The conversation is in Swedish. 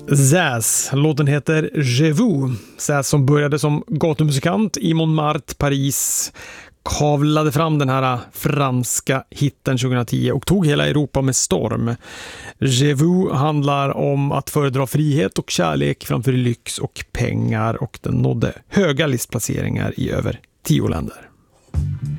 Zaz. Låten heter Je vous. Zaz som började som gatumusikant i Montmartre, Paris, kavlade fram den här franska hitten 2010 och tog hela Europa med storm. Je vous handlar om att föredra frihet och kärlek framför lyx och pengar, och den nådde höga listplaceringar i över 10 länder.